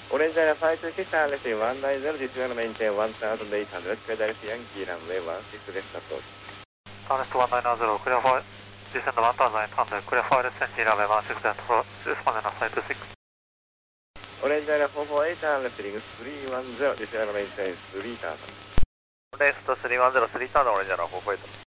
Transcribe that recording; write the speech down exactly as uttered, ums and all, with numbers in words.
Orange Area five two six, Alice one nine zero, this will maintain one thousand eight hundred, Philadelphia Yankee runway one six left approach. Honest one nine zero, clear for descend one thousand eight hundred, clear for descend runway one six left approach, respond on five two six. Orange Area four four eight, Alice three one zero, this will maintain three thousand. Orange three one zero, three thousand, Orange Area four four eight.